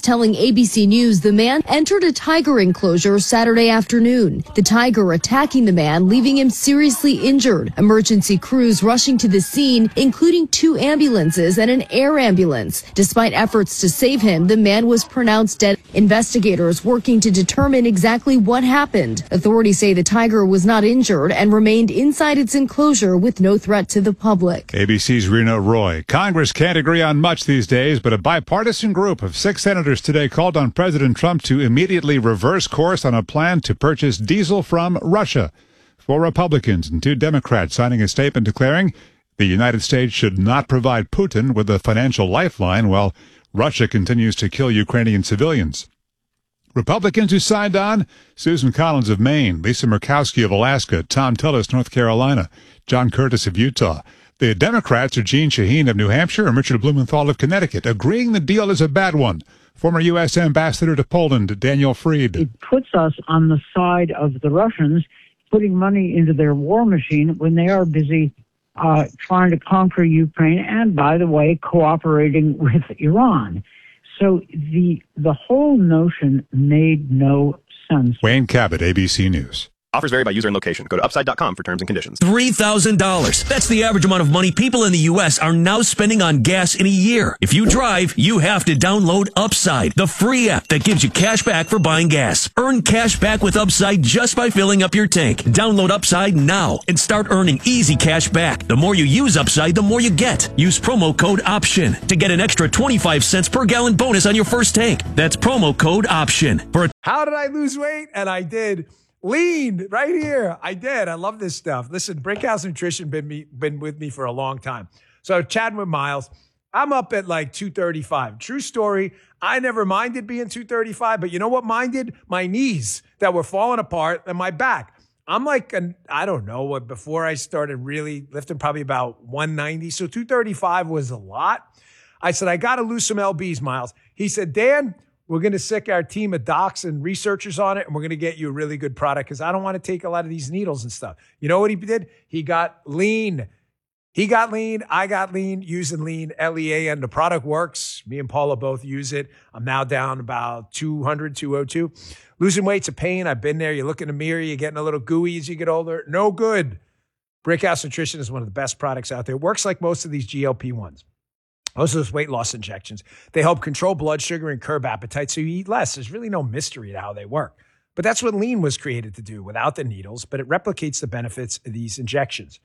telling ABC News the man entered a tiger enclosure Saturday afternoon. The tiger attacking the man, leaving him seriously injured. Emergency crews rushing to the scene, including 2 ambulances and an air ambulance. Despite efforts to save him, the man was pronounced dead. Investigators working to determine exactly what happened. Authorities say the tiger was not injured and remained inside its enclosure with no threat to the public. ABC's Rena Roy. Congress can't agree on much these days, but a bipartisan group of 6 senators today called on President Trump to immediately reverse course on a plan to purchase diesel from Russia. 4 Republicans and 2 Democrats signing a statement declaring the United States should not provide Putin with a financial lifeline while Russia continues to kill Ukrainian civilians. Republicans who signed on: Susan Collins of Maine, Lisa Murkowski of Alaska, Tom Tillis, North Carolina, John Curtis of Utah. The Democrats are Jeanne Shaheen of New Hampshire and Richard Blumenthal of Connecticut, agreeing the deal is a bad one. Former U.S. Ambassador to Poland, Daniel Fried. It puts us on the side of the Russians, putting money into their war machine when they are busy trying to conquer Ukraine and, by the way, cooperating with Iran. So the whole notion made no sense. Wayne Cabot, ABC News. Offers vary by user and location. Go to upside.com for terms and conditions. $3,000. That's the average amount of money people in the U.S. are now spending on gas in a year. If you drive, you have to download Upside, the free app that gives you cash back for buying gas. Earn cash back with Upside just by filling up your tank. Download Upside now and start earning easy cash back. The more you use Upside, the more you get. Use promo code OPTION to get an extra 25 cents per gallon bonus on your first tank. That's promo code OPTION. How did I lose weight? And I did. Lean right here. I did. I love this stuff. Listen, Brickhouse Nutrition been with me for a long time. So chatting with Miles, I'm up at like 235. True story. I never minded being 235, but you know what minded? My knees that were falling apart and my back. I'm like, I don't know what, before I started really lifting, probably about 190. So 235 was a lot. I said, I got to lose some LBs, Miles. He said, Dan, we're going to sick our team of docs and researchers on it, and we're going to get you a really good product because I don't want to take a lot of these needles and stuff. You know what he did? He got lean. He got lean. I got lean using lean, L-E-A-N. The product works. Me and Paula both use it. I'm now down about 200, 202. Losing weight's a pain. I've been there. You look in the mirror. You're getting a little gooey as you get older. No good. Brickhouse Nutrition is one of the best products out there. It works like most of these GLP-1s. Most of those weight loss injections, they help control blood sugar and curb appetite so you eat less. There's really no mystery to how they work. But that's what lean was created to do without the needles, but it replicates the benefits of these injections.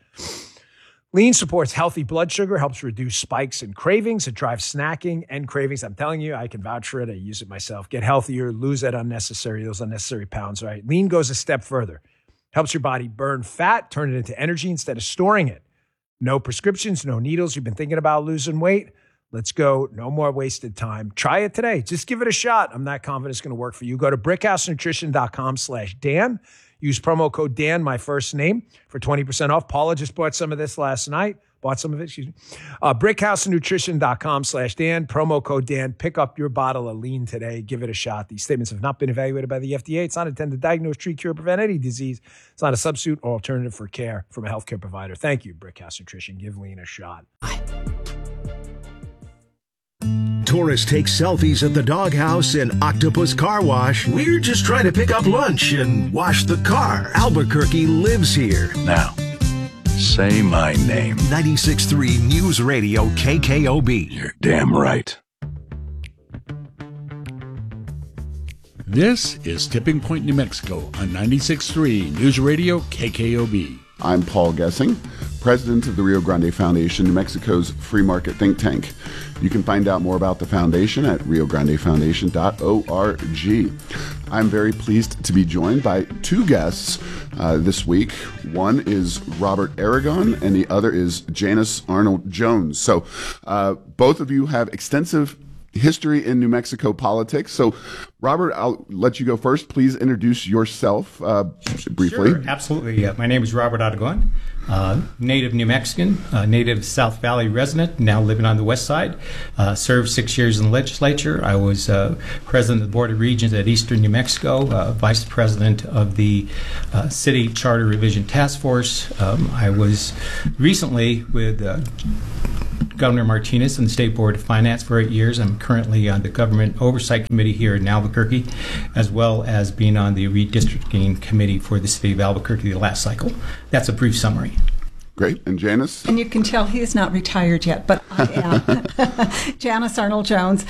Lean supports healthy blood sugar, helps reduce spikes and cravings. It drives snacking and cravings. I'm telling you, I can vouch for it. I use it myself. Get healthier, lose those unnecessary pounds, right? Lean goes a step further. Helps your body burn fat, turn it into energy instead of storing it. No prescriptions, no needles. You've been thinking about losing weight? Let's go. No more wasted time. Try it today. Just give it a shot. I'm not confident it's going to work for you. Go to brickhousenutrition.com/Dan. Use promo code Dan, my first name, for 20% off. Paula just bought some of this last night. brickhousenutrition.com/Dan. Promo code Dan. Pick up your bottle of lean today. Give it a shot. These statements have not been evaluated by the FDA. It's not intended to diagnose, treat, cure, prevent any disease. It's not a substitute or alternative for care from a healthcare provider. Thank you, Brickhouse Nutrition. Give lean a shot. Tourists take selfies at the Doghouse and Octopus Car Wash. We're just trying to pick up lunch and wash the car. Albuquerque lives here. Now, say my name. 96.3 News Radio KKOB. You're damn right. This is Tipping Point, New Mexico on 96.3 News Radio KKOB. I'm Paul Gessing, president of the Rio Grande Foundation, New Mexico's free market think tank. You can find out more about the foundation at riograndefoundation.org. I'm very pleased to be joined by 2 guests this week. One is Robert Aragon, and the other is Janice Arnold Jones. So both of you have extensive history in New Mexico politics. So, Robert, I'll let you go first. Please introduce yourself briefly. Sure, absolutely. My name is Robert Aragon, native New Mexican, native South Valley resident, now living on the west side. Served 6 years in the legislature. I was president of the Board of Regents at Eastern New Mexico, vice president of the City Charter Revision Task Force. I was recently with Governor Martinez on the State Board of Finance for 8 years. I'm currently on the Government Oversight Committee here in Albuquerque, as well as being on the Redistricting Committee for the City of Albuquerque the last cycle. That's a brief summary. Great. And Janice? And you can tell he is not retired yet, but I am. Janice Arnold Jones.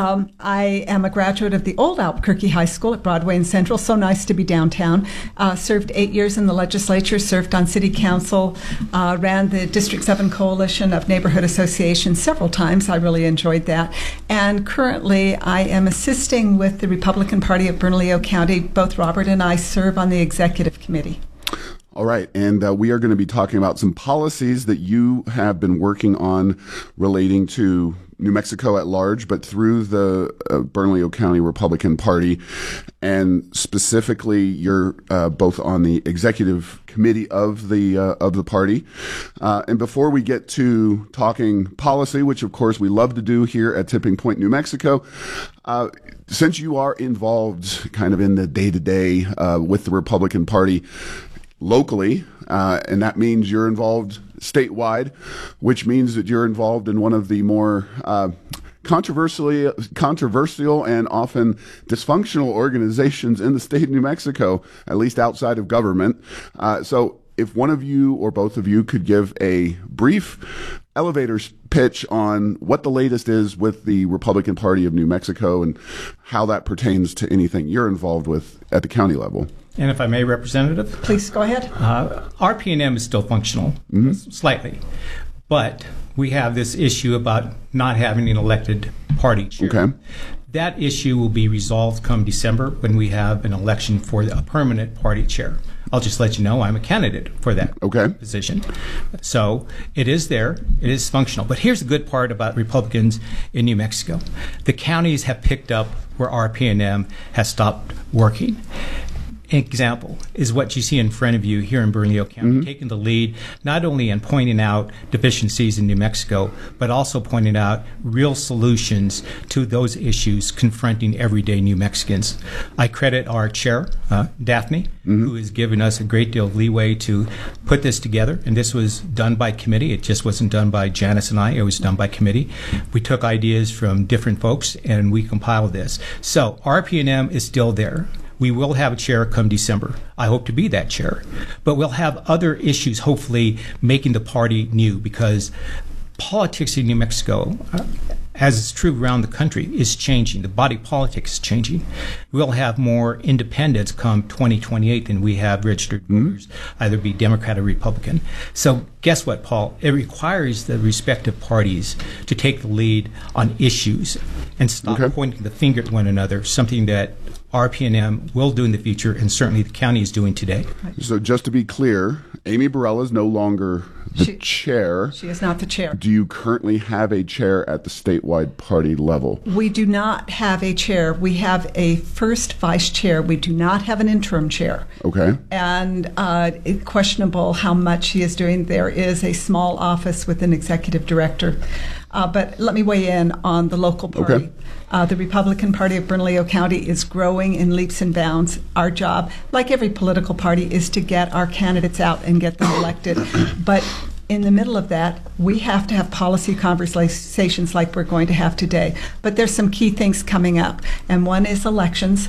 I am a graduate of the old Albuquerque High School at Broadway and Central. So nice to be downtown. Served 8 years in the legislature, served on city council, ran the District 7 Coalition of Neighborhood Associations several times. I really enjoyed that. And currently I am assisting with the Republican Party of Bernalillo County. Both Robert and I serve on the executive committee. All right, and we are going to be talking about some policies that you have been working on relating to New Mexico at large, but through the Bernalillo County Republican Party, and specifically you're both on the executive committee of the party. And before we get to talking policy, which of course we love to do here at Tipping Point, New Mexico, since you are involved kind of in the day-to-day with the Republican Party locally, and that means you're involved statewide, which means that you're involved in one of the more controversial and often dysfunctional organizations in the state of New Mexico, at least outside of government. So if one of you or both of you could give a brief elevator pitch on what the latest is with the Republican Party of New Mexico and how that pertains to anything you're involved with at the county level. And if I may, Representative? Please go ahead. RPNM is still functional, slightly. But we have this issue about not having an elected party chair. Okay. That issue will be resolved come December when we have an election for a permanent party chair. I'll just let you know I'm a candidate for that position. So it is there. It is functional. But here's the good part about Republicans in New Mexico. The counties have picked up where RPNM has stopped working. Example is what you see in front of you here in Bernalillo County, taking the lead not only in pointing out deficiencies in New Mexico, but also pointing out real solutions to those issues confronting everyday New Mexicans. I credit our chair, Daphne, who has given us a great deal of leeway to put this together, and this was done by committee. It just wasn't done by Janice and I. It was done by committee. We took ideas from different folks, and we compiled this. So RPNM is still there. We will have a chair come December. I hope to be that chair. But we'll have other issues, hopefully, making the party new, because politics in New Mexico, as is true around the country, is changing. The body politic is changing. We'll have more independents come 2028 than we have registered voters, either be Democrat or Republican. So guess what, Paul? It requires the respective parties to take the lead on issues and stop pointing the finger at one another, something that RPNM will do in the future, and certainly the county is doing today. So just to be clear, Amy Barela is no longer the chair. She is not the chair. Do you currently have a chair at the statewide party level? We do not have a chair. We have a first vice chair. We do not have an interim chair. Okay. And it's questionable how much she is doing. There is a small office with an executive director. But let me weigh in on the local party. Okay. The Republican Party of Bernalillo County is growing in leaps and bounds. Our job, like every political party, is to get our candidates out and get them elected. But in the middle of that, we have to have policy conversations like we're going to have today. But there's some key things coming up, and one is elections,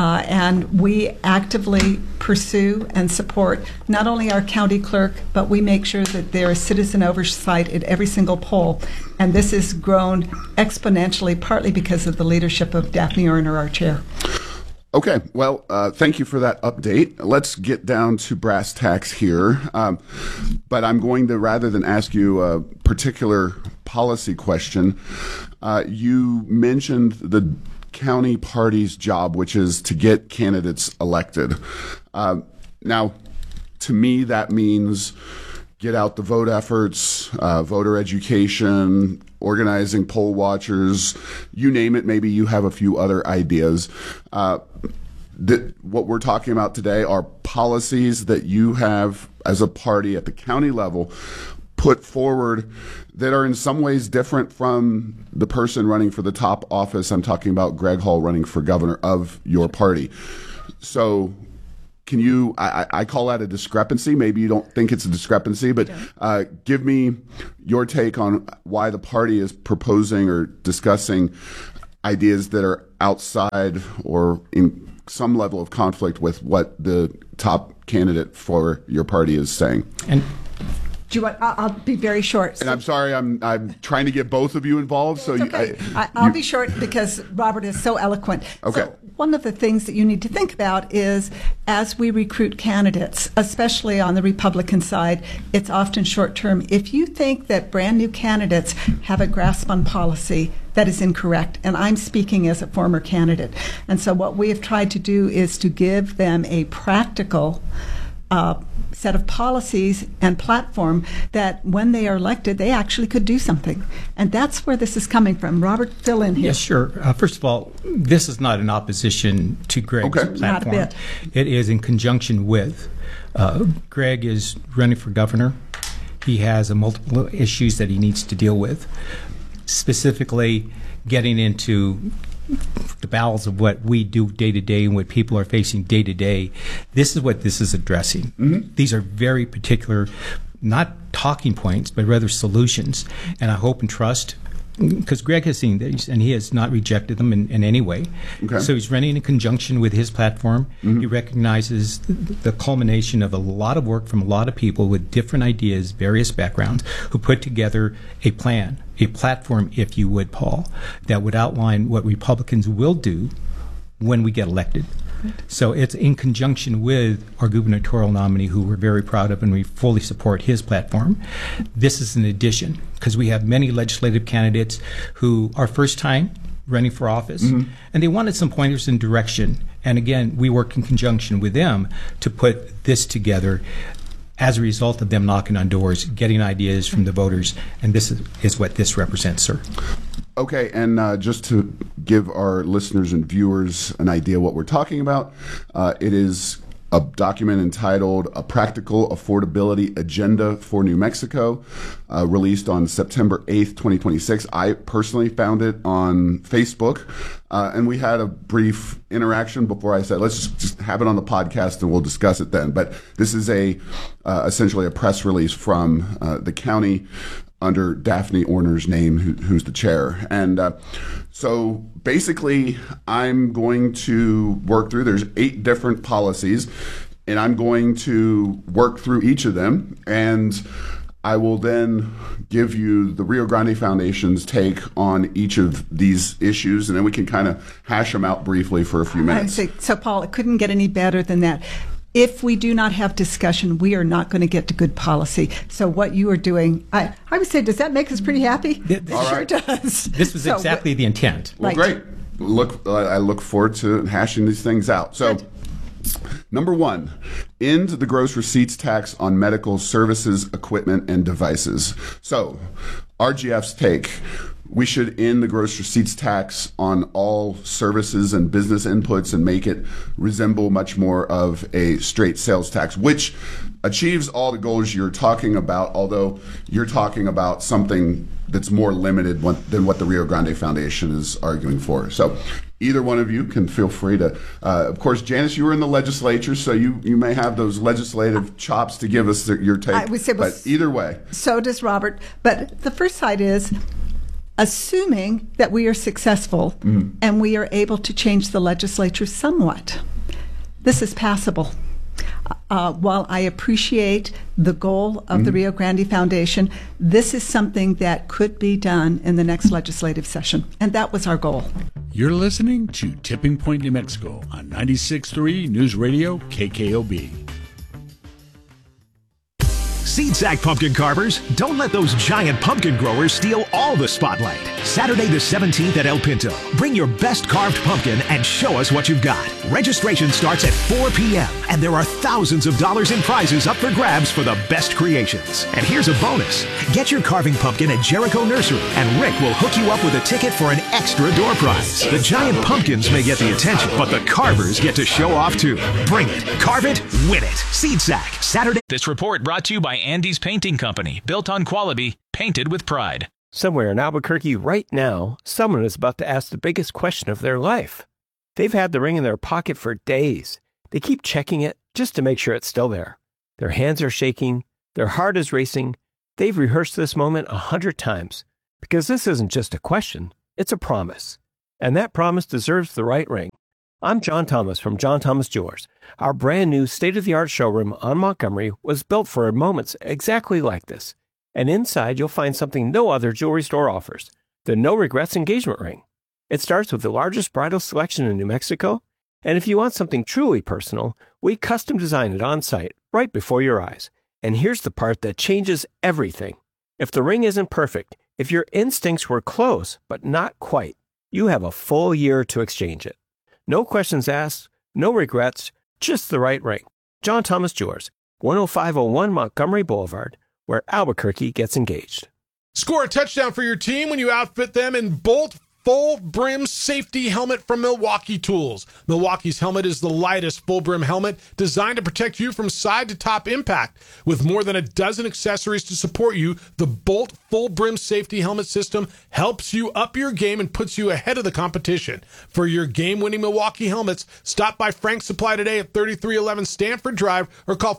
and we actively pursue and support not only our county clerk, but we make sure that there is citizen oversight at every single poll. And this has grown exponentially, partly because of the leadership of Daphne Erner, our chair. Okay, well, thank you for that update. Let's get down to brass tacks here. But I'm going to, rather than ask you a particular policy question, you mentioned the county party's job, which is to get candidates elected. Now, to me, that means get out the vote efforts, voter education, organizing poll watchers, you name it. Maybe you have a few other ideas. What we're talking about today are policies that you have as a party at the county level put forward that are in some ways different from the person running for the top office. I'm talking about Greg Hall running for governor of your party. So can you, I call that a discrepancy. Maybe you don't think it's a discrepancy, but give me your take on why the party is proposing or discussing ideas that are outside or in some level of conflict with what the top candidate for your party is saying. And do you want? I'll be very short. And I'm sorry, I'm trying to get both of you involved. So okay. I'll be short because Robert is so eloquent. Okay. So one of the things that you need to think about is as we recruit candidates, especially on the Republican side, it's often short term. If you think that brand new candidates have a grasp on policy, that is incorrect. And I'm speaking as a former candidate. And so what we have tried to do is to give them a practical set of policies and platform that when they are elected, they actually could do something. And that's where this is coming from. Robert, fill in here. Yes, sure. First of all, this is not in opposition to Greg's platform. Not a bit. It is in conjunction with. Greg is running for governor. He has multiple issues that he needs to deal with, specifically getting into the bowels of what we do day to day and what people are facing day to day. This is what this is addressing. Mm-hmm. These are very particular, not talking points, but rather solutions. And I hope and trust, because Greg has seen these and he has not rejected them in any way. Okay. So he's running in conjunction with his platform. Mm-hmm. He recognizes the culmination of a lot of work from a lot of people with different ideas, various backgrounds, who put together a plan, a platform, if you would, Paul, that would outline what Republicans will do when we get elected. So it's in conjunction with our gubernatorial nominee, who we're very proud of, and we fully support his platform. This is an addition, because we have many legislative candidates who are first time running for office, mm-hmm. and they wanted some pointers and direction. And again, we work in conjunction with them to put this together as a result of them knocking on doors, getting ideas from the voters, and this is what this represents, sir. Okay, and just to give our listeners and viewers an idea what we're talking about, it is a document entitled A Practical Affordability Agenda for New Mexico, released on September 8th, 2026. I personally found it on Facebook, and we had a brief interaction before I said, let's just have it on the podcast and we'll discuss it then. But this is essentially a press release from the county under Daphne Orner's name, who's the chair. And so basically, I'm going to work through, there's 8 different policies, and I'm going to work through each of them. And I will then give you the Rio Grande Foundation's take on each of these issues, and then we can kind of hash them out briefly for a few minutes. So, Paul, it couldn't get any better than that. If we do not have discussion, we are not going to get to good policy. So what you are doing, I would say, does that make us pretty happy? It sure does. This was exactly the intent. Well, great. I look forward to hashing these things out. So, number 1, end the gross receipts tax on medical services, equipment, and devices. So, RGF's take. We should end the gross receipts tax on all services and business inputs and make it resemble much more of a straight sales tax, which achieves all the goals you're talking about, although you're talking about something that's more limited than what the Rio Grande Foundation is arguing for. So either one of you can feel free to, of course, Janice, you were in the legislature, so you may have those legislative chops to give us your take, I would say, but either way. So does Robert. But the first side is, assuming that we are successful and we are able to change the legislature somewhat, this is passable. While I appreciate the goal of the Rio Grande Foundation, this is something that could be done in the next legislative session, and that was our goal. You're listening to Tipping Point, New Mexico on 96.3 News Radio KKOB. Seed Sack pumpkin carvers, don't let those giant pumpkin growers steal all the spotlight. Saturday the 17th at El Pinto. Bring your best carved pumpkin and show us what you've got. Registration starts at 4 p.m. and there are thousands of dollars in prizes up for grabs for the best creations. And here's a bonus. Get your carving pumpkin at Jericho Nursery and Rick will hook you up with a ticket for an extra door prize. The giant pumpkins may get the attention, but the carvers get to show off too. Bring it, carve it, win it. Seed Sack, Saturday. This report brought to you by Andy's Painting Company, built on quality, painted with pride. Somewhere in Albuquerque right now, someone is about to ask the biggest question of their life. They've had the ring in their pocket for days. They keep checking it just to make sure it's still there. Their hands are shaking. Their heart is racing. They've rehearsed this moment 100 times because this isn't just a question, it's a promise. And that promise deserves the right ring. I'm John Thomas from John Thomas Jewelers. Our brand new state-of-the-art showroom on Montgomery was built for moments exactly like this. And inside you'll find something no other jewelry store offers, the No Regrets engagement ring. It starts with the largest bridal selection in New Mexico, and if you want something truly personal, we custom design it on site right before your eyes. And here's the part that changes everything. If the ring isn't perfect, if your instincts were close but not quite, you have a full year to exchange it. No questions asked, no regrets, just the right ring. John Thomas Jewelers, 10501 Montgomery Boulevard, where Albuquerque gets engaged. Score a touchdown for your team when you outfit them in Bolt Full Brim Safety Helmet from Milwaukee Tools. Milwaukee's helmet is the lightest full brim helmet designed to protect you from side to top impact. With more than a dozen accessories to support you, the Bolt Full Brim Safety Helmet system helps you up your game and puts you ahead of the competition. For your game-winning Milwaukee helmets, stop by Frank's Supply today at 3311 Stanford Drive or call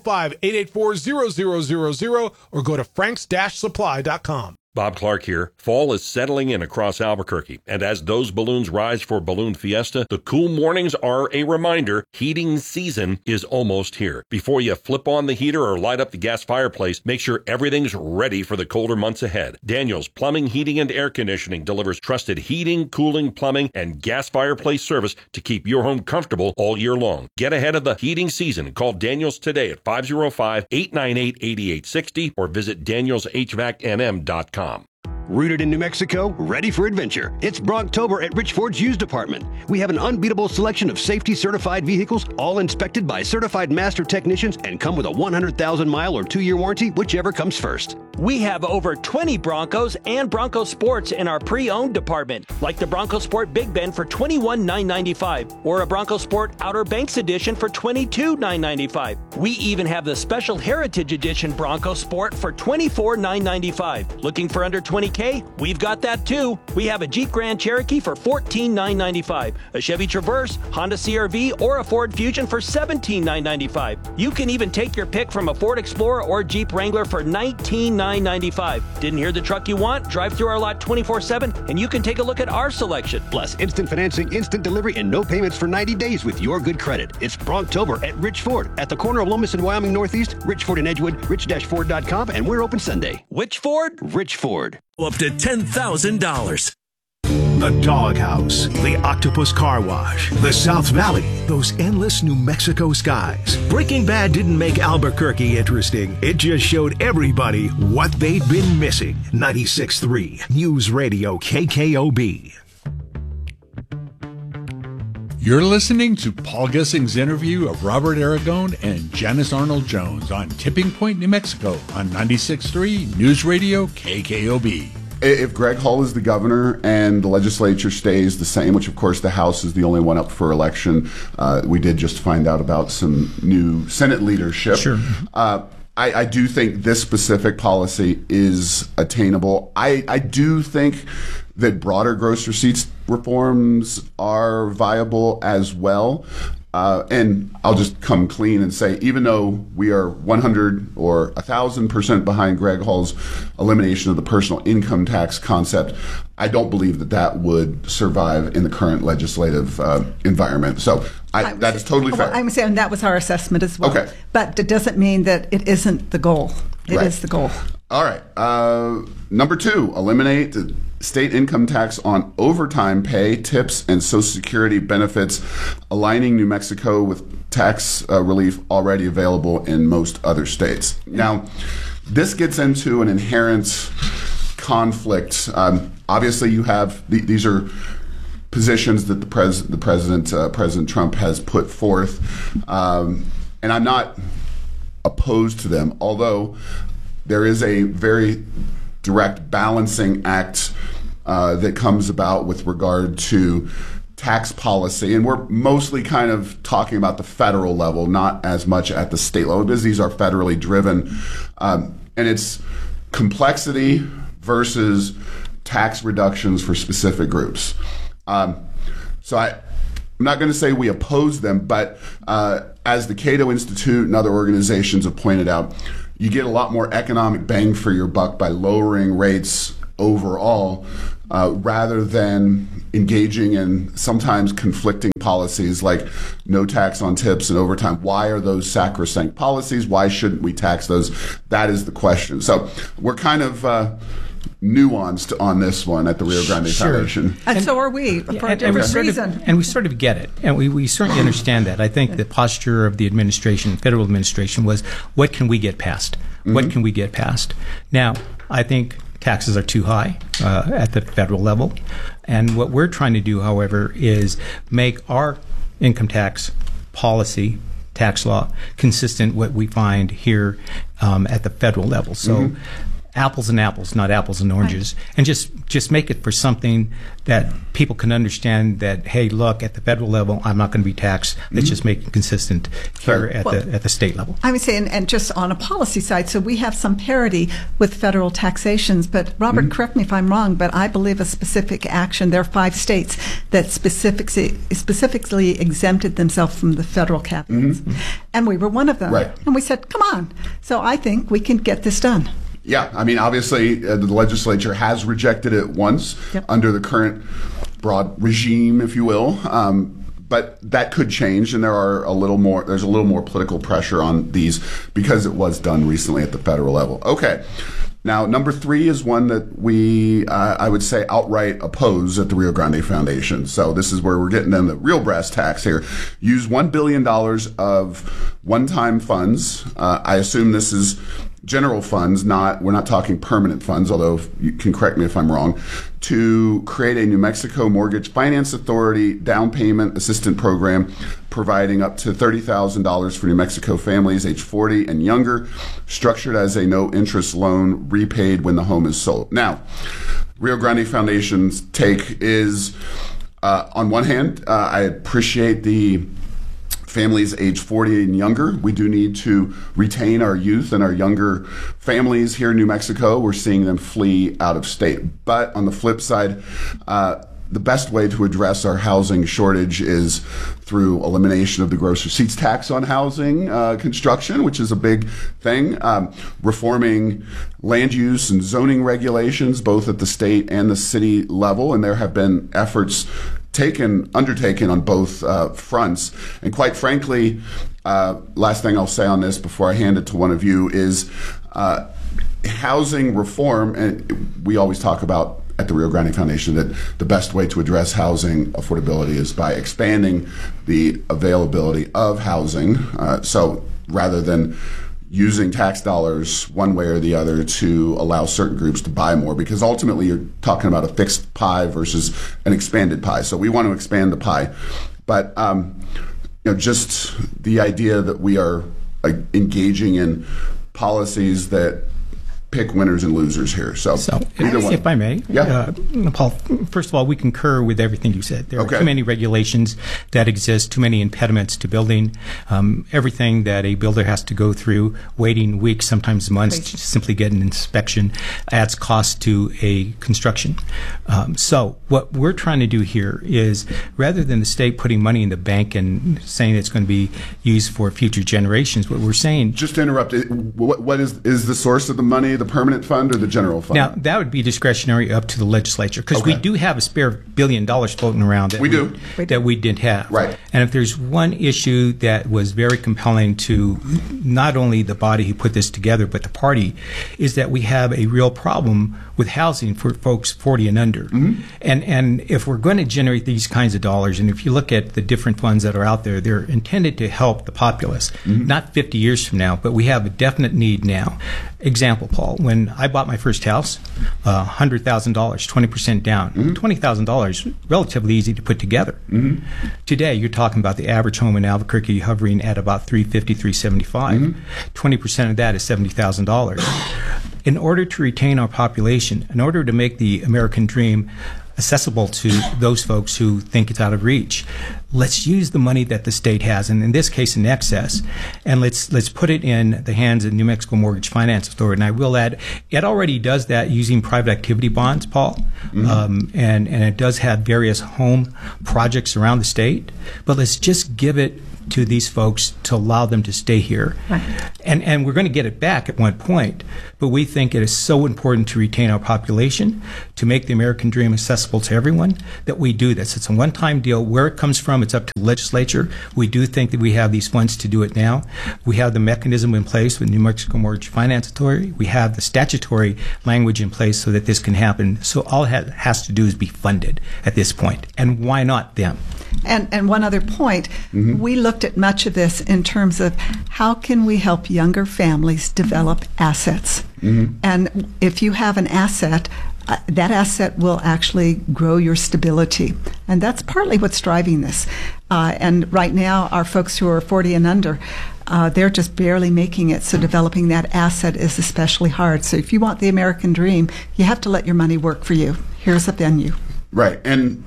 505-884-0000 or go to franks-supply.com. Bob Clark here. Fall is settling in across Albuquerque, and as those balloons rise for Balloon Fiesta, the cool mornings are a reminder heating season is almost here. Before you flip on the heater or light up the gas fireplace, make sure everything's ready for the colder months ahead. Daniels Plumbing, Heating, and Air Conditioning delivers trusted heating, cooling, plumbing, and gas fireplace service to keep your home comfortable all year long. Get ahead of the heating season. Call Daniels today at 505-898-8860 or visit danielshvacnm.com. Rooted in New Mexico, ready for adventure. It's Bronktober at Rich Ford's Used Department. We have an unbeatable selection of safety-certified vehicles, all inspected by certified master technicians and come with a 100,000-mile or 2-year warranty, whichever comes first. We have over 20 Broncos and Bronco Sports in our pre-owned department, like the Bronco Sport Big Bend for $21,995 or a Bronco Sport Outer Banks Edition for $22,995. We even have the Special Heritage Edition Bronco Sport for $24,995. Looking for under $20K? We've got that too. We have a Jeep Grand Cherokee for $14,995, a Chevy Traverse, Honda CR-V, or a Ford Fusion for $17,995. You can even take your pick from a Ford Explorer or Jeep Wrangler for $19,995. Didn't hear the truck you want? Drive through our lot 24/7 and you can take a look at our selection. Plus, instant financing, instant delivery, and no payments for 90 days with your good credit. It's Bronktober at Rich Ford at the corner of Lomas and Wyoming Northeast, Rich Ford in Edgewood, rich-ford.com, and we're open Sunday. Which Ford? Rich Ford. Up to $10,000. The Doghouse, the Octopus Car Wash, the South Valley, those endless New Mexico skies. Breaking Bad didn't make Albuquerque interesting. It just showed everybody what they'd been missing. 96.3 News Radio KKOB. You're listening to Paul Gessing's interview of Robert Aragon and Janice Arnold-Jones on Tipping Point, New Mexico on 96.3 News Radio KKOB. If Greg Hull is the governor and the legislature stays the same, which of course the House is the only one up for election, we did just find out about some new Senate leadership. Sure. I do think this specific policy is attainable. I do think that broader gross receipts reforms are viable as well. And I'll just come clean and say, even though we are 100 or 1,000% behind Greg Hull's elimination of the personal income tax concept, I don't believe that that would survive in the current legislative environment. So that is totally fair. I'm saying that was our assessment as well. Okay. But it doesn't mean that it isn't the goal. It is the goal. All right. Number 2, eliminate the state income tax on overtime pay, tips, and Social Security benefits, aligning New Mexico with tax relief already available in most other states. Now, this gets into an inherent conflict. Obviously, you have these are positions that President Trump has put forth, and I'm not opposed to them, although there is a very direct balancing act that comes about with regard to tax policy. And we're mostly kind of talking about the federal level, not as much at the state level, because these are federally driven. And it's complexity versus tax reductions for specific groups. So I'm not going to say we oppose them, but as the Cato Institute and other organizations have pointed out, you get a lot more economic bang for your buck by lowering rates overall, rather than engaging in sometimes conflicting policies like no tax on tips and overtime. Why are those sacrosanct policies? Why shouldn't we tax those? That is the question. So we're kind of nuanced on this one at the Rio Grande Foundation. And so are we, for a different reason. And we sort of get it. And we certainly understand that. I think the posture of the administration, federal administration, was what can we get passed? What can we get passed? Now, I think taxes are too high at the federal level. And what we're trying to do, however, is make our income tax policy, tax law, consistent what we find here at the federal level. So apples and apples, not apples and oranges, and just make it for something that people can understand that, hey, look, at the federal level, I'm not going to be taxed. Let's just make it consistent here at the state level. I would say, and just on a policy side, so we have some parity with federal taxations, but Robert, correct me if I'm wrong, but I believe a specific action, there are 5 states that specifically exempted themselves from the federal cabinets, and we were one of them. Right. And we said, come on. So I think we can get this done. Yeah, I mean, obviously, the legislature has rejected it once under the current broad regime, if you will. But that could change, and there's a little more political pressure on these because it was done recently at the federal level. Okay. Now, number 3 is one that we, I would say, outright oppose at the Rio Grande Foundation. So this is where we're getting in the real brass tacks here. Use $1 billion of one-time funds. I assume this is general funds, we're not talking permanent funds, although you can correct me if I'm wrong, to create a New Mexico Mortgage Finance Authority down payment assistance program providing up to $30,000 for New Mexico families age 40 and younger, structured as a no-interest loan repaid when the home is sold. Now, Rio Grande Foundation's take is, on one hand, I appreciate the families age 40 and younger. We do need to retain our youth and our younger families here in New Mexico. We're seeing them flee out of state. But on the flip side, the best way to address our housing shortage is through elimination of the gross receipts tax on housing construction, which is a big thing, reforming land use and zoning regulations, both at the state and the city level. And there have been efforts undertaken on both fronts. And quite frankly, last thing I'll say on this before I hand it to one of you is housing reform. And we always talk about at the Rio Grande Foundation that the best way to address housing affordability is by expanding the availability of housing. So rather than using tax dollars one way or the other to allow certain groups to buy more, because ultimately you're talking about a fixed pie versus an expanded pie. So we want to expand the pie. But just the idea that we are engaging in policies that pick winners and losers here. So either one. If I may, Paul, first of all, we concur with everything you said. There are too many regulations that exist, too many impediments to building. Everything that a builder has to go through, waiting weeks, sometimes months, to simply get an inspection, adds cost to a construction. So what we're trying to do here is, rather than the state putting money in the bank and saying it's going to be used for future generations, what we're saying... Just to interrupt, what is the source of the money? The permanent fund or the general fund? Now, that would be discretionary up to the legislature, because we do have a spare $1 billion floating around that we didn't have. Right. And if there's one issue that was very compelling to not only the body who put this together, but the party, is that we have a real problem with housing for folks 40 and under. And if we're going to generate these kinds of dollars, and if you look at the different funds that are out there, they're intended to help the populace, not 50 years from now, but we have a definite need now. Example, Paul, when I bought my first house, $100,000, 20% down, $20,000, relatively easy to put together. Today, you're talking about the average home in Albuquerque hovering at about $350,000, $375,000. 20% of that is $70,000. In order to retain our population, in order to make the American dream accessible to those folks who think it's out of reach, let's use the money that the state has, and in this case in excess, and let's put it in the hands of New Mexico Mortgage Finance Authority. And I will add, it already does that using private activity bonds, Paul, and it does have various home projects around the state. But let's just give it to these folks to allow them to stay here. Right. And we're going to get it back at one point, but we think it is so important to retain our population, to make the American dream accessible to everyone, that we do this. It's a one-time deal. Where it comes from, it's up to the legislature. We do think that we have these funds to do it now. We have the mechanism in place with New Mexico Mortgage Finance Authority. We have the statutory language in place so that this can happen. So all it has to do is be funded at this point. And why not them? And one other point, we looked at much of this in terms of how can we help younger families develop assets. And if you have an asset, that asset will actually grow your stability. And that's partly what's driving this. And right now, our folks who are 40 and under, they're just barely making it. So developing that asset is especially hard. So if you want the American dream, you have to let your money work for you. Here's a venue. Right. And,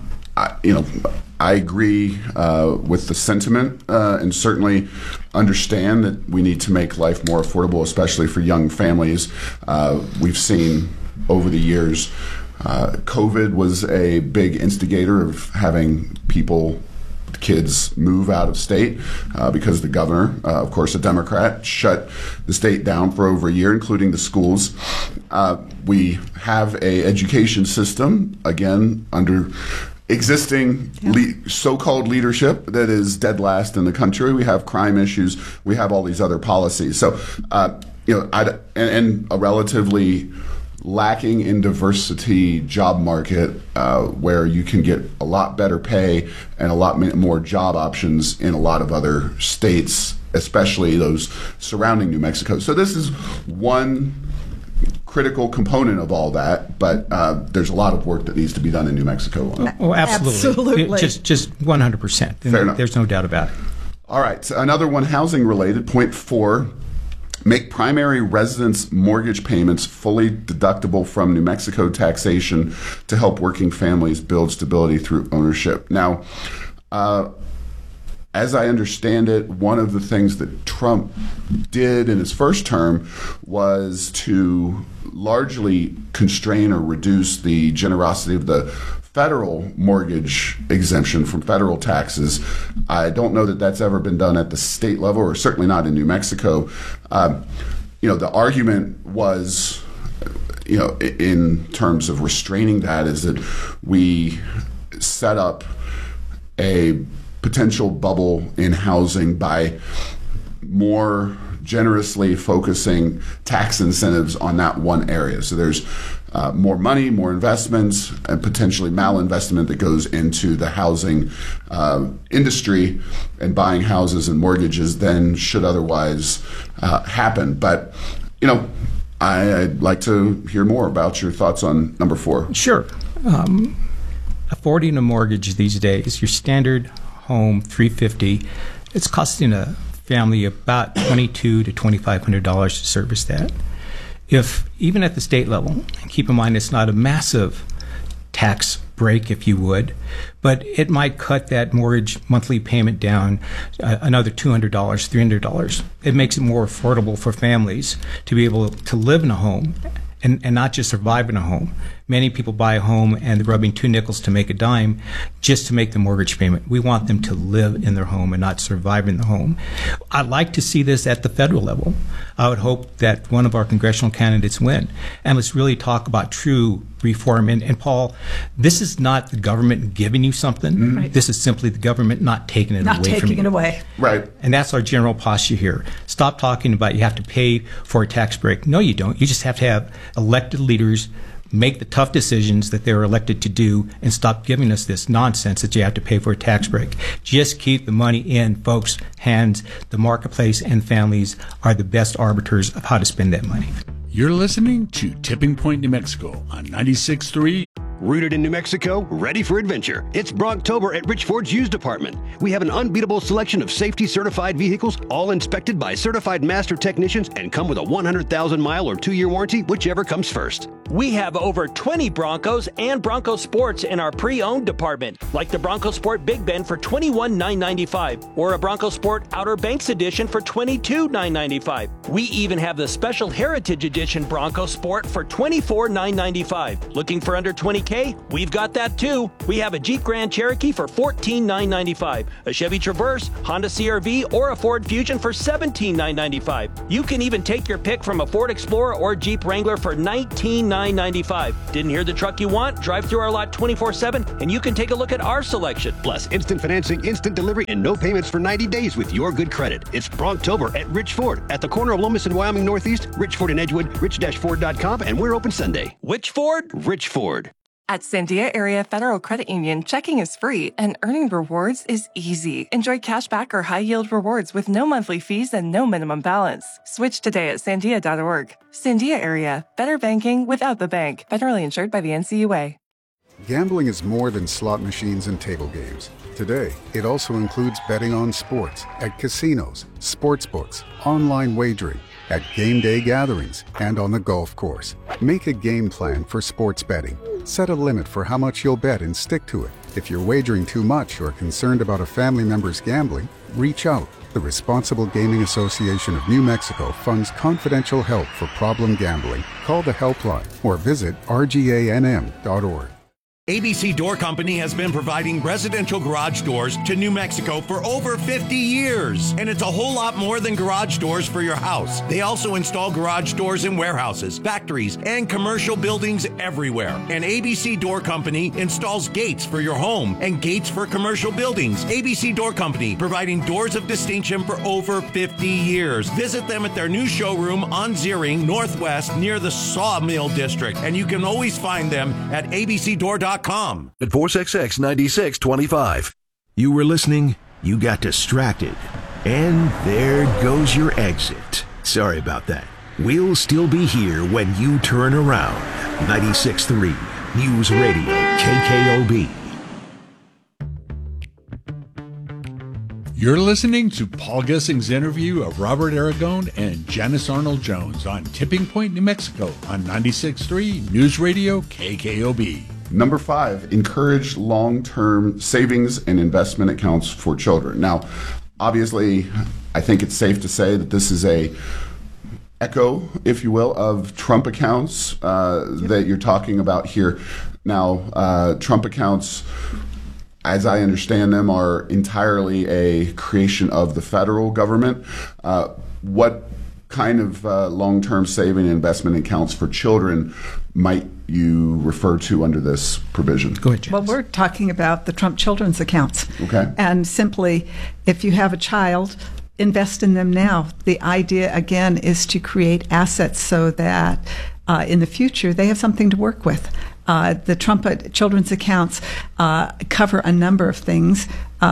I agree with the sentiment and certainly understand that we need to make life more affordable, especially for young families. We've seen over the years, COVID was a big instigator of having kids move out of state because the governor, of course a Democrat, shut the state down for over a year, including the schools. We have a education system, again, under existing so-called leadership that is dead last in the country. We have crime issues. We have all these other policies. So, and a relatively lacking in diversity job market where you can get a lot better pay and a lot more job options in a lot of other states, especially those surrounding New Mexico. So this is one critical component of all that, but there's a lot of work that needs to be done in New Mexico. Absolutely. Just 100%. Fair enough. There's no doubt about it. All right. So another one, housing related. Point 4, make primary residence mortgage payments fully deductible from New Mexico taxation to help working families build stability through ownership. Now, as I understand it, one of the things that Trump did in his first term was to largely constrain or reduce the generosity of the federal mortgage exemption from federal taxes. I don't know that that's ever been done at the state level, or certainly not in New Mexico. The argument was, in terms of restraining that, is that we set up a potential bubble in housing by more generously focusing tax incentives on that one area. So there's more money, more investments, and potentially malinvestment that goes into the housing industry and buying houses and mortgages than should otherwise happen. But, I'd like to hear more about your thoughts on number 4. Sure. Affording a mortgage these days, your standard home, $350, it's costing a family about $2,200 to $2,500 to service that. If even at the state level, and keep in mind it's not a massive tax break, if you would, but it might cut that mortgage monthly payment down another $200, $300. It makes it more affordable for families to be able to live in a home and not just survive in a home. Many people buy a home and they're rubbing 2 nickels to make a dime just to make the mortgage payment. We want them to live in their home and not survive in the home. I'd like to see this at the federal level. I would hope that one of our congressional candidates win. And let's really talk about true reform. And Paul, this is not the government giving you something. Right. This is simply the government not taking it away from you. Not taking it away. Right. And that's our general posture here. Stop talking about you have to pay for a tax break. No, you don't. You just have to have elected leaders make the tough decisions that they're elected to do and stop giving us this nonsense that you have to pay for a tax break. Just keep the money in folks' hands. The marketplace and families are the best arbiters of how to spend that money. You're listening to Tipping Point, New Mexico on 96.3 Rooted in New Mexico, ready for adventure. It's Bronktober at Rich Ford's Used Department. We have an unbeatable selection of safety-certified vehicles, all inspected by certified master technicians and come with a 100,000-mile or 2-year warranty, whichever comes first. We have over 20 Broncos and Bronco Sports in our pre-owned department, like the Bronco Sport Big Bend for $21,995 or a Bronco Sport Outer Banks Edition for $22,995. We even have the Special Heritage Edition Bronco Sport for $24,995. Looking for under $20K? We've got that too. We have a Jeep Grand Cherokee for $14,995, a Chevy Traverse, Honda CR-V, or a Ford Fusion for $17,995. You can even take your pick from a Ford Explorer or Jeep Wrangler for $19,995. Didn't hear the truck you want? Drive through our lot 24/7 and you can take a look at our selection. Plus, instant financing, instant delivery, and no payments for 90 days with your good credit. It's Bronktober at Rich Ford at the corner of Lomas and Wyoming Northeast, Rich Ford in Edgewood, rich-ford.com, and we're open Sunday. Which Ford? Rich Ford. At Sandia Area Federal Credit Union, checking is free and earning rewards is easy. Enjoy cashback or high-yield rewards with no monthly fees and no minimum balance. Switch today at sandia.org. Sandia Area, better banking without the bank. Federally insured by the NCUA. Gambling is more than slot machines and table games. Today, it also includes betting on sports at casinos, sports books, online wagering, at game day gatherings, and on the golf course. Make a game plan for sports betting. Set a limit for how much you'll bet and stick to it. If you're wagering too much or concerned about a family member's gambling, reach out. The Responsible Gaming Association of New Mexico funds confidential help for problem gambling. Call the helpline or visit rganm.org. ABC Door Company has been providing residential garage doors to New Mexico for over 50 years. And it's a whole lot more than garage doors for your house. They also install garage doors in warehouses, factories, and commercial buildings everywhere. And ABC Door Company installs gates for your home and gates for commercial buildings. ABC Door Company, providing doors of distinction for over 50 years. Visit them at their new showroom on Ziering Northwest near the Sawmill District. And you can always find them at abcdoor.com. At 466 9625. You were listening, you got distracted, and there goes your exit. Sorry about that. We'll still be here when you turn around. 96.3 News Radio KKOB. You're listening to Paul Gessing's interview of Robert Aragon and Janice Arnold-Jones on Tipping Point, New Mexico on 96.3 News Radio KKOB. Number 5, encourage long-term savings and investment accounts for children. Now, obviously, I think it's safe to say that this is a echo, if you will, of Trump accounts that you're talking about here. Now, Trump accounts, as I understand them, are entirely a creation of the federal government. What kind of long-term saving and investment accounts for children might you refer to under this provision? Go ahead, Janice. Well, we're talking about the Trump children's accounts. Okay. And simply, if you have a child, invest in them now. The idea, again, is to create assets so that in the future they have something to work with. The Trump children's accounts cover a number of things.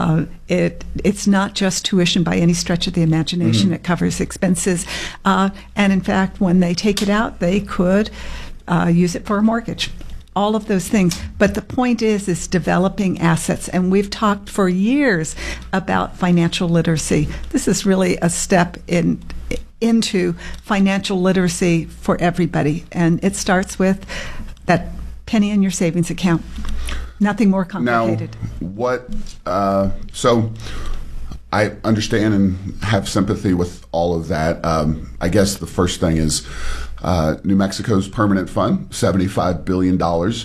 It's not just tuition by any stretch of the imagination. Mm-hmm. It covers expenses. And in fact, when they take it out, they could use it for a mortgage. All of those things. But the point is developing assets. And we've talked for years about financial literacy. This is really a step into financial literacy for everybody. And it starts with that penny in your savings account. Nothing more complicated. Now, what, so I understand and have sympathy with all of that. I guess the first thing is New Mexico's permanent fund, $75 billion.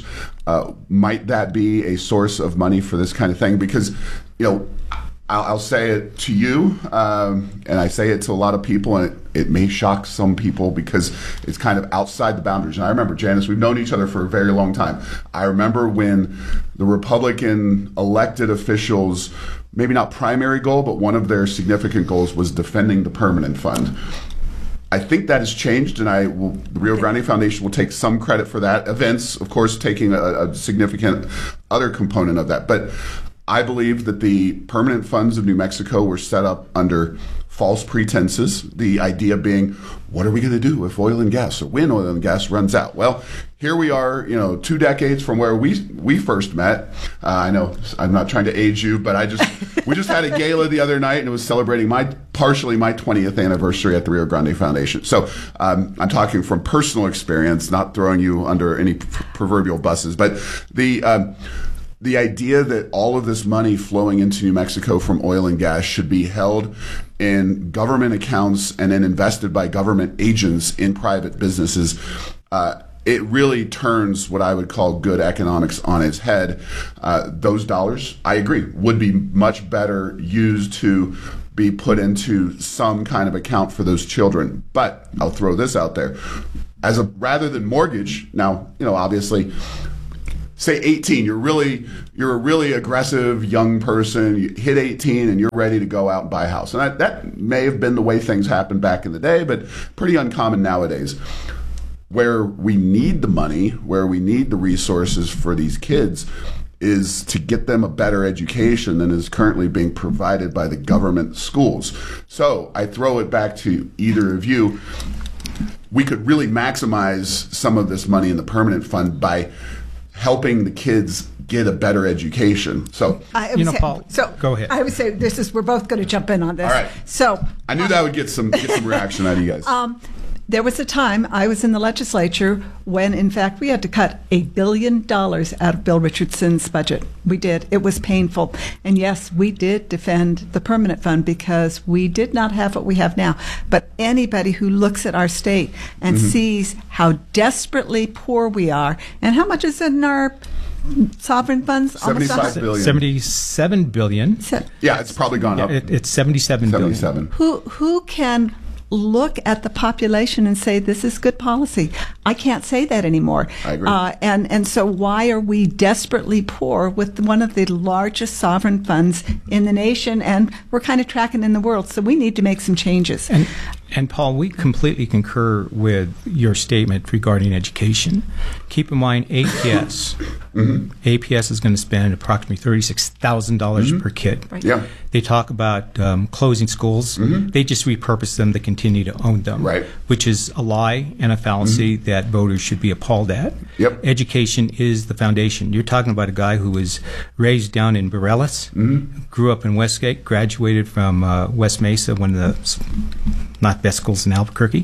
Might that be a source of money for this kind of thing? Because, you know, I'll say it to you, and I say it to a lot of people, and it may shock some people because it's kind of outside the boundaries. And I remember, Janice, we've known each other for a very long time. I remember when the Republican elected officials, maybe not primary goal, but one of their significant goals was defending the permanent fund. I think that has changed, and the Rio Grande Foundation will take some credit for that. Events, of course, taking a significant other component of that. But I believe that the permanent funds of New Mexico were set up under false pretenses. The idea being, what are we going to do if oil and gas, or when oil and gas runs out? Well, here we are, 2 decades from where we first met. I know I'm not trying to age you, but we just had a gala the other night, and it was celebrating partially my 20th anniversary at the Rio Grande Foundation. So I'm talking from personal experience, not throwing you under any proverbial buses, but the idea that all of this money flowing into New Mexico from oil and gas should be held in government accounts and then invested by government agents in private businesses, it really turns what I would call good economics on its head. Those dollars, I agree, would be much better used to be put into some kind of account for those children. But I'll throw this out there. Rather than mortgage, now, obviously, say 18, you're a really aggressive young person, you hit 18 and you're ready to go out and buy a house. And that may have been the way things happened back in the day, but pretty uncommon nowadays. Where we need the money, where we need the resources for these kids, is to get them a better education than is currently being provided by the government schools. So I throw it back to either of you. We could really maximize some of this money in the permanent fund by helping the kids get a better education. So, Paul, go ahead. I would say we're both going to jump in on this. All right. So I knew that would get some reaction out of you guys. There was a time I was in the legislature when, in fact, we had to cut $1 billion out of Bill Richardson's budget. We did. It was painful. And yes, we did defend the permanent fund because we did not have what we have now. But anybody who looks at our state and sees how desperately poor we are, and how much is in our sovereign funds? $75 billion. $77 billion. Yeah, it's probably gone up. It's $77 billion. Who can look at the population and say this is good policy? I can't say that anymore. I agree. And so why are we desperately poor with one of the largest sovereign funds in the nation, and we're kind of tracking in the world? So we need to make some changes. And Paul, we completely concur with your statement regarding education. Keep in mind, APS. APS is going to spend approximately $36,000 per kid. Right. Yeah. They talk about closing schools. They just repurpose them to continue to own them, right? Which is a lie and a fallacy that voters should be appalled at. Yep. Education is the foundation. You're talking about a guy who was raised down in Bareilles, grew up in Westgate, graduated from West Mesa, one of the not best schools in Albuquerque,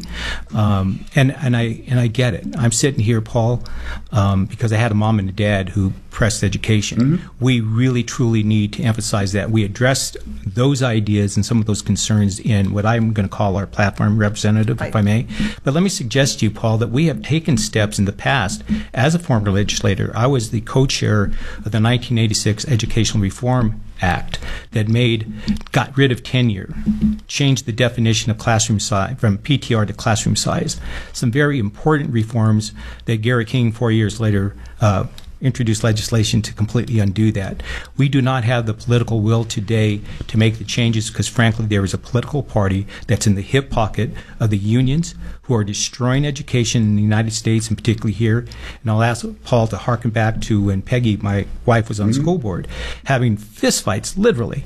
and I get it. I'm sitting here, Paul, because I had a mom and a dad who pressed education. We really, truly need to emphasize that. We addressed those ideas and some of those concerns in what I'm going to call our platform representative, if I may. But let me suggest to you, Paul, that we have taken steps in the past. As a former legislator, I was the co-chair of the 1986 Educational Reform Act that got rid of tenure, changed the definition of classroom size from PTR to classroom size. Some very important reforms that Gary King 4 years later introduced legislation to completely undo that. We do not have the political will today to make the changes because, frankly, there is a political party that's in the hip pocket of the unions who are destroying education in the United States, and particularly here. And I'll ask Paul to harken back to when Peggy, my wife, was on the school board, having fistfights, literally,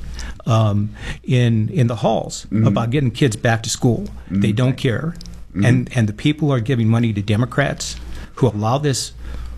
in the halls about getting kids back to school. They don't care. And the people who are giving money to Democrats who allow this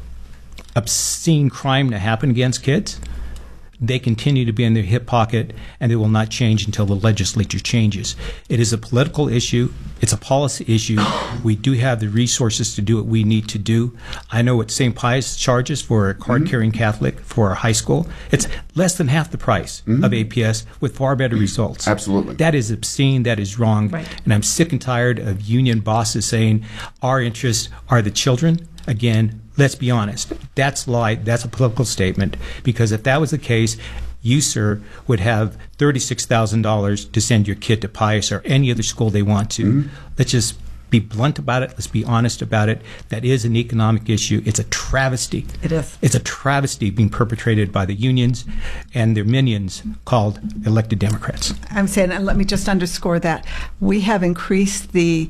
obscene crime to happen against kids, they continue to be in their hip pocket, and it will not change until the legislature changes. It is a political issue. It's a policy issue. We do have the resources to do what we need to do. I know what St. Pius charges for a card-carrying Catholic for a high school. It's less than half the price of APS with far better results. Absolutely. That is obscene. That is wrong. Right. And I'm sick and tired of union bosses saying our interests are the children. Again, let's be honest. That's lie. That's a political statement. Because if that was the case, you, sir, would have $36,000 to send your kid to Pius or any other school they want to. Let's just be blunt about it. Let's be honest about it. That is an economic issue. It's a travesty. It is. It's a travesty being perpetrated by the unions and their minions called elected Democrats. I'm saying, and let me just underscore that. We have increased the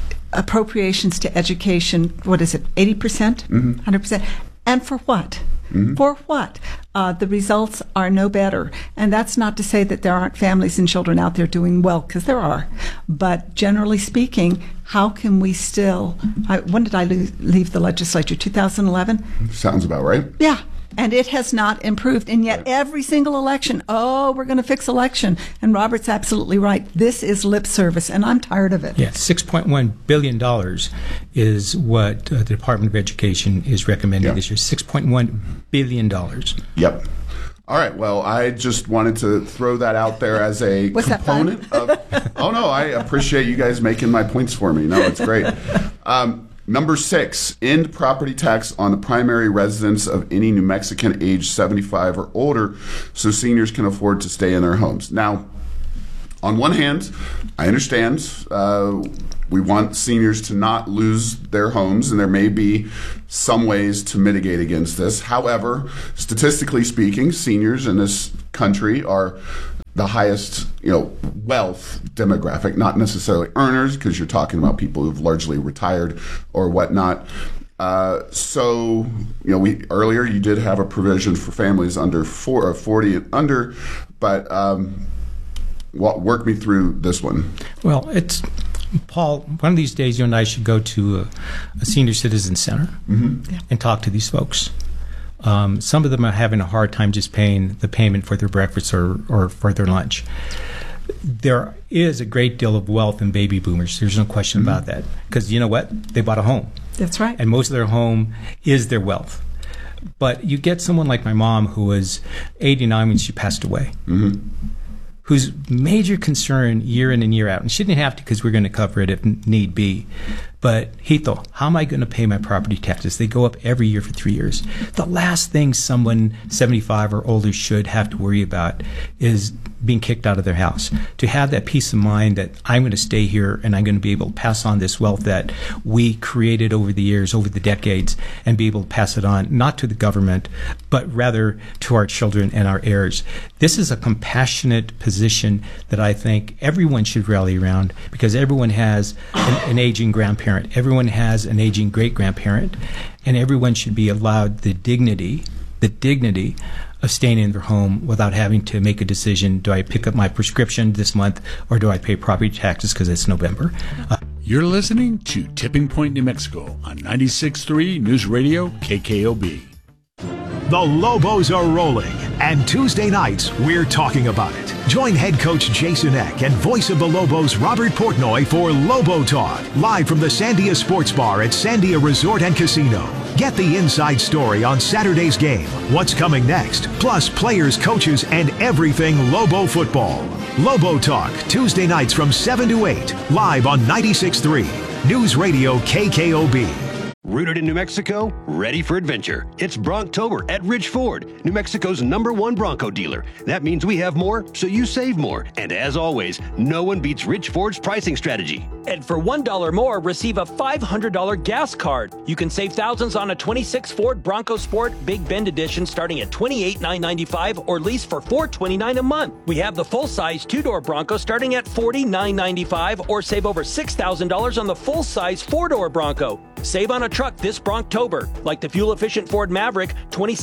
appropriations to education, 80%? 100%. And for what? For what? The results are no better. And that's not to say that there aren't families and children out there doing well, because there are. But generally speaking, how can we still, when did I leave the legislature? 2011? Sounds about right. Yeah. And it has not improved. And yet every single election, we're going to fix election. And Robert's absolutely right. This is lip service, and I'm tired of it. Yeah, $6.1 billion is what the Department of Education is recommending this year. $6.1 billion. Yep. All right. Well, I just wanted to throw that out there as a component of. Oh, no, I appreciate you guys making my points for me. No, it's great. Number 6, end property tax on the primary residence of any New Mexican age 75 or older so seniors can afford to stay in their homes. Now, on one hand, I understand we want seniors to not lose their homes, and there may be some ways to mitigate against this. However, statistically speaking, seniors in this country are the highest, wealth demographic, not necessarily earners, because you're talking about people who've largely retired or whatnot. So, earlier you did have a provision for families under 40 and under, but work me through this one. Well, Paul, one of these days you and I should go to a senior citizen center and talk to these folks. Some of them are having a hard time just paying the payment for their breakfast or for their lunch. There is a great deal of wealth in baby boomers. There's no question about that. Because you know what? They bought a home. That's right. And most of their home is their wealth. But you get someone like my mom, who was 89 when she passed away, whose major concern year in and year out, and she didn't have to because we're going to cover it if need be, but Hito, how am I going to pay my property taxes? They go up every year for 3 years. The last thing someone 75 or older should have to worry about is being kicked out of their house. To have that peace of mind that I'm going to stay here and I'm going to be able to pass on this wealth that we created over the years, over the decades, and be able to pass it on, not to the government, but rather to our children and our heirs. This is a compassionate position that I think everyone should rally around, because everyone has an aging grandparent. Everyone has an aging great-grandparent, and everyone should be allowed the dignity of staying in their home without having to make a decision. Do I pick up my prescription this month, or do I pay property taxes because it's November? You're listening to Tipping Point, New Mexico on 96.3 News Radio KKOB. The Lobos are rolling, and Tuesday nights, we're talking about it. Join head coach Jason Eck and voice of the Lobos Robert Portnoy for Lobo Talk, live from the Sandia Sports Bar at Sandia Resort and Casino. Get the inside story on Saturday's game, what's coming next, plus players, coaches, and everything Lobo football. Lobo Talk, Tuesday nights from 7 to 8, live on 96.3 News Radio KKOB. Rooted in New Mexico, ready for adventure. It's Bronctober at Ridge Ford, New Mexico's #1 Bronco dealer. That means we have more, so you save more. And as always, no one beats Ridge Ford's pricing strategy. And for $1 more, receive a $500 gas card. You can save thousands on a 26 Ford Bronco Sport Big Bend Edition starting at $28,995 or lease for $429 a month. We have the full-size two-door Bronco starting at $49,995 or save over $6,000 on the full-size four-door Bronco. Save on a truck this Bronctober, like the fuel-efficient Ford Maverick,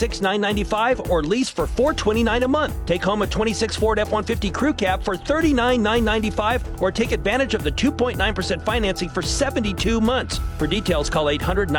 $26,995 or lease for $429 a month. Take home a 26 Ford F-150 Crew Cab for $39,995 or take advantage of the 2.9% financing for 72 months. For details, call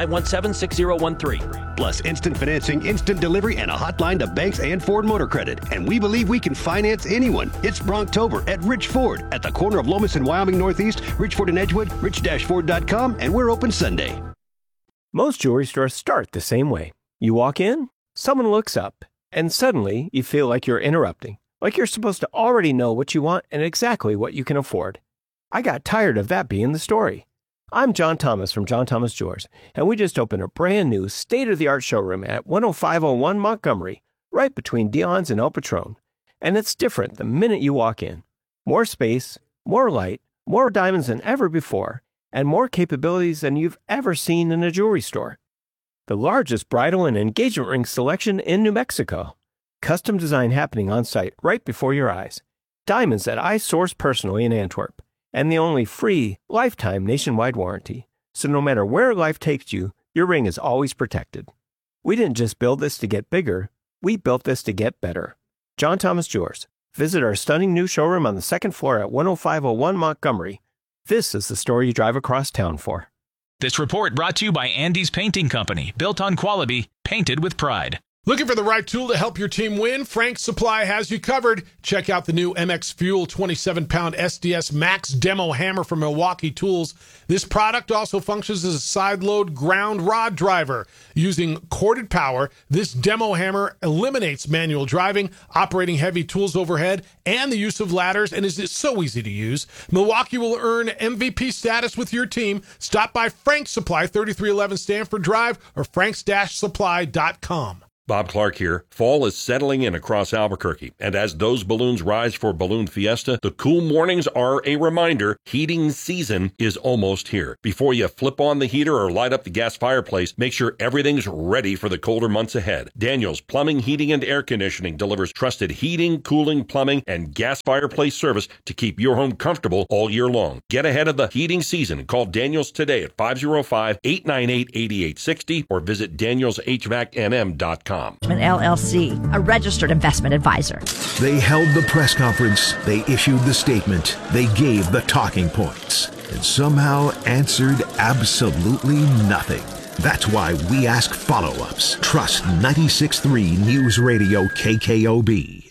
800-917-6013. Plus instant financing, instant delivery, and a hotline to banks and Ford Motor Credit. And we believe we can finance anyone. It's Bronctober at Ridge Ford at the corner of Lomas and Wyoming Northeast, Ridge Ford and Edgewood, rich-ford.com, and we're open Sunday. Most jewelry stores start the same way. You walk in, someone looks up, and suddenly you feel like you're interrupting, like you're supposed to already know what you want and exactly what you can afford. I got tired of that being the story. I'm John Thomas from John Thomas Jewelers, and we just opened a brand new state-of-the-art showroom at 10501 Montgomery, right between Dion's and El Patron. And it's different the minute you walk in. More space, more light, more diamonds than ever before, and more capabilities than you've ever seen in a jewelry store. The largest bridal and engagement ring selection in New Mexico. Custom design happening on site right before your eyes. Diamonds that I source personally in Antwerp. And the only free, lifetime nationwide warranty. So no matter where life takes you, your ring is always protected. We didn't just build this to get bigger, we built this to get better. John Thomas Jewelers. Visit our stunning new showroom on the second floor at 10501 Montgomery. This is the store you drive across town for. This report brought to you by Andy's Painting Company, built on quality, painted with pride. Looking for the right tool to help your team win? Frank's Supply has you covered. Check out the new MX Fuel 27-pound SDS Max Demo Hammer from Milwaukee Tools. This product also functions as a side-load ground rod driver. Using corded power, this demo hammer eliminates manual driving, operating heavy tools overhead, and the use of ladders, and is so easy to use. Milwaukee will earn MVP status with your team. Stop by Frank's Supply, 3311 Stanford Drive, or franks-supply.com. Bob Clark here. Fall is settling in across Albuquerque, and as those balloons rise for Balloon Fiesta, the cool mornings are a reminder heating season is almost here. Before you flip on the heater or light up the gas fireplace, make sure everything's ready for the colder months ahead. Daniels Plumbing, Heating, and Air Conditioning delivers trusted heating, cooling, plumbing, and gas fireplace service to keep your home comfortable all year long. Get ahead of the heating season and call Daniels today at 505-898-8860 or visit danielshvacnm.com. LLC, a registered investment advisor. They held the press conference, they issued the statement, they gave the talking points, and somehow answered absolutely nothing. That's why we ask follow-ups. Trust 96.3 News Radio KKOB.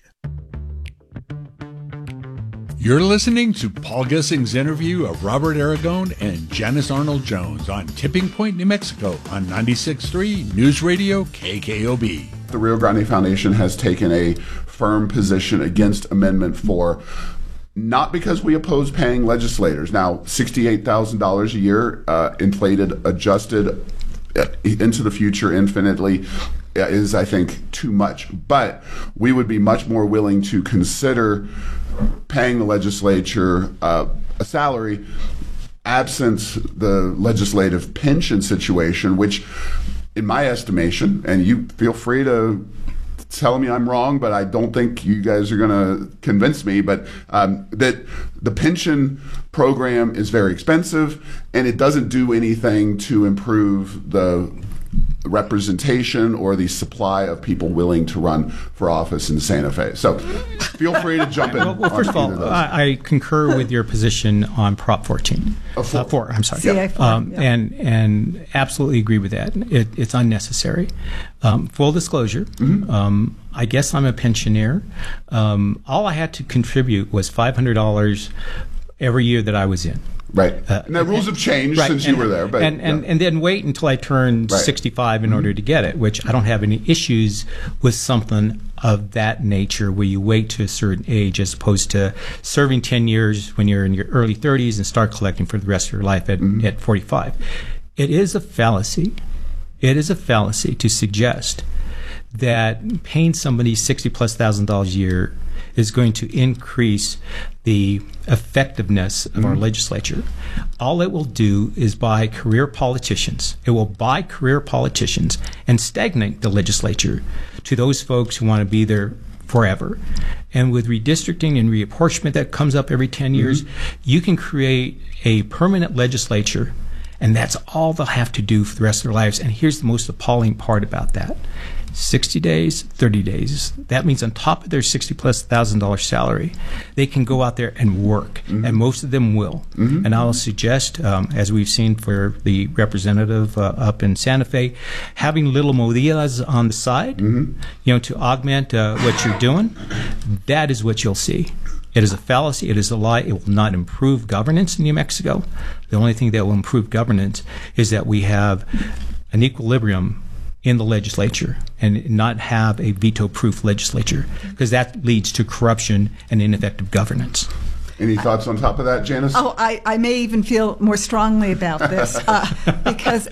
You're listening to Paul Gessing's interview of Robert Aragon and Janice Arnold-Jones on Tipping Point, New Mexico on 96.3 News Radio KKOB. The Rio Grande Foundation has taken a firm position against Amendment 4, not because we oppose paying legislators. Now, $68,000 a year, inflated, adjusted into the future infinitely, is, I think, too much. But we would be much more willing to consider paying the legislature a salary absent the legislative pension situation, which, in my estimation, and you feel free to tell me I'm wrong, but I don't think you guys are going to convince me, but that the pension program is very expensive and it doesn't do anything to improve the representation or the supply of people willing to run for office in Santa Fe. So feel free to jump in. Well, first of all, I concur with your position on Prop 14. Four, I'm sorry. CA4, yeah. And absolutely agree with that. It's unnecessary. Full disclosure, I guess I'm a pensioner. All I had to contribute was $500 every year that I was in. Right. And the rules have changed since you were there. But, and then wait until I turned 65 in order to get it, which I don't have any issues with something of that nature where you wait to a certain age as opposed to serving 10 years when you're in your early 30s and start collecting for the rest of your life at 45. It is a fallacy. It is a fallacy to suggest that paying somebody $60,000+ a year is going to increase the effectiveness of our legislature. All it will do is buy career politicians. It will buy career politicians and stagnate the legislature to those folks who want to be there forever. And with redistricting and reapportionment that comes up every 10 years, you can create a permanent legislature, and that's all they'll have to do for the rest of their lives. And here's the most appalling part about that. 60 days, 30 days. That means on top of their $60,000+ salary, they can go out there and work, and most of them will. And I'll suggest, as we've seen for the representative up in Santa Fe, having little modilas on the side, to augment what you're doing. That is what you'll see. It is a fallacy. It is a lie. It will not improve governance in New Mexico. The only thing that will improve governance is that we have an equilibrium in the legislature and not have a veto-proof legislature, because that leads to corruption and ineffective governance. Any thoughts on top of that, Janice? Oh, I may even feel more strongly about this because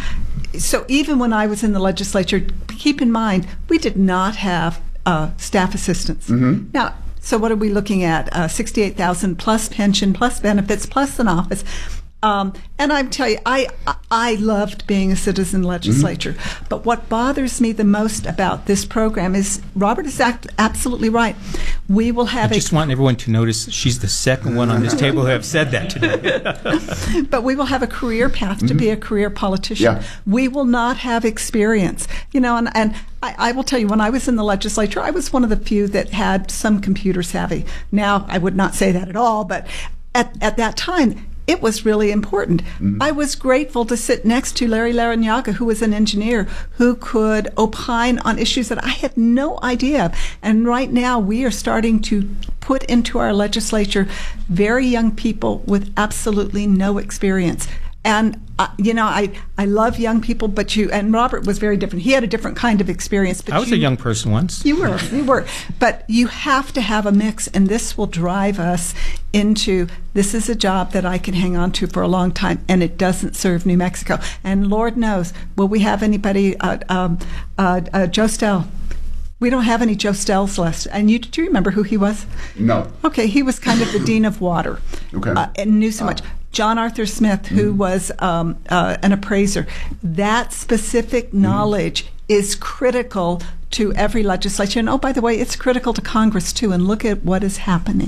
so even when I was in the legislature, keep in mind, we did not have staff assistants. Now, so what are we looking at? $68,000 plus pension, plus benefits, plus an office. And I'm telling you, I loved being a citizen legislature. Mm-hmm. But what bothers me the most about this program is Robert is absolutely right. We will have I just want everyone to notice she's the second one on this table who have said that today. But we will have a career path to be a career politician. Yeah. We will not have experience. You know, and I will tell you, when I was in the legislature, I was one of the few that had some computer savvy. Now, I would not say that at all, but at that time, it was really important. Mm-hmm. I was grateful to sit next to Larry Larrañaga, who was an engineer who could opine on issues that I had no idea. And right now we are starting to put into our legislature very young people with absolutely no experience. And, I love young people, and Robert was very different. He had a different kind of experience. But I was a young person once. You were. But you have to have a mix, and this will drive us into, this is a job that I can hang on to for a long time, and it doesn't serve New Mexico. And Lord knows, will we have anybody, Joe Stell? We don't have any Joe Stells left. And do you remember who he was? No. Okay, he was kind of the dean of water. Okay. And knew so much. John Arthur Smith, who was an appraiser. That specific knowledge is critical to every legislature. And, oh, by the way, it's critical to Congress, too. And look at what is happening.